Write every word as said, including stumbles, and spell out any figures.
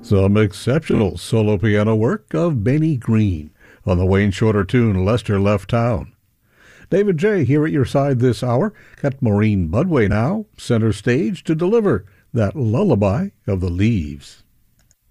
Some exceptional solo piano work of Benny Green on the Wayne Shorter tune Lester Left Town. David J. here at your side this hour. Got Maureen Budway now, center stage to deliver that lullaby of the leaves.